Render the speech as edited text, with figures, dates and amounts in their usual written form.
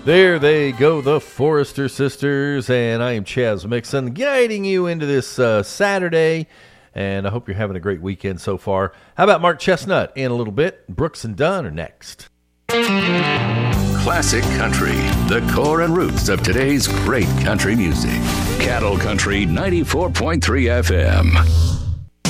There they go, the Forrester Sisters, and I am Chaz Mixon, guiding you into this Saturday, and I hope you're having a great weekend so far. How about Mark Chestnut in a little bit? Brooks and Dunn are next. Classic Country, the core and roots of today's great country music. Cattle Country 94.3 FM.